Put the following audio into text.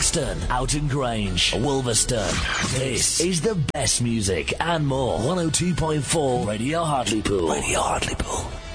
Buxton, Oughton Grange, Wolverston. This is the best music and more. 102.4 Radio Hartlepool. Radio Hartlepool.